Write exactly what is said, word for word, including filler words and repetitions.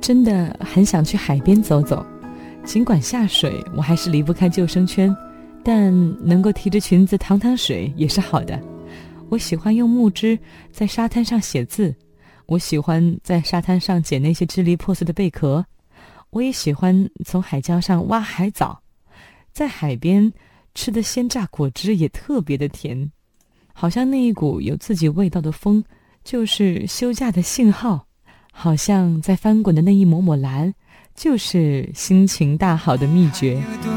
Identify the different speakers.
Speaker 1: 真的很想去海边走走，尽管下水我还是离不开救生圈，但能够提着裙子淌淌水也是好的。我喜欢用木枝在沙滩上写字，我喜欢在沙滩上捡那些支离破碎的贝壳，我也喜欢从海礁上挖海藻，在海边吃的鲜榨果汁也特别的甜，好像那一股有自己味道的风就是休假的信号，好像在翻滚的那一抹抹蓝就是心情大好的秘诀。